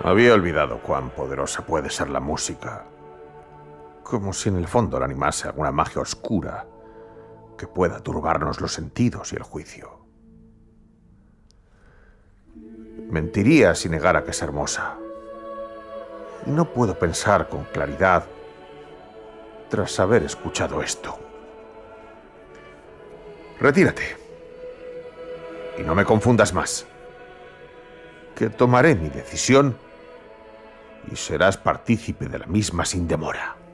Había olvidado cuán poderosa puede ser la música. Como si en el fondo la animase alguna magia oscura que pueda turbarnos los sentidos y el juicio. Mentiría si negara que es hermosa. Y no puedo pensar con claridad tras haber escuchado esto. Retírate. Y no me confundas más. Que tomaré mi decisión y serás partícipe de la misma sin demora.